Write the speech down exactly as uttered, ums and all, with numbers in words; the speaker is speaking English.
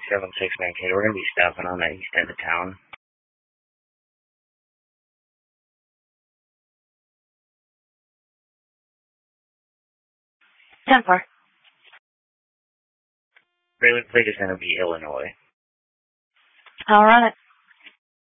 seven six nine K. We're going to be stopping on the east end of town. ten four. Trailer plate is going to be Illinois. I'll run it.